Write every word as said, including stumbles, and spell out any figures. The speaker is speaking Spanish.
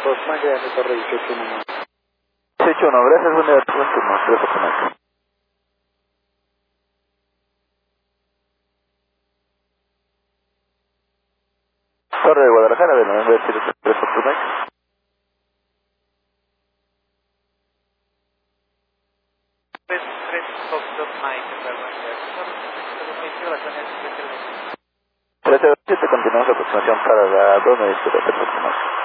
Postman, ya me torre dieciocho uno. dieciocho uno, gracias, buen día, buen turno, tres Postman. Torre de Guadalajara, de noventa y siete tres Postman. tres, tres, Foxtrot Mike, perdón, ya. trece siete, continuamos la aproximación para la dos noventa y siete tres Postman.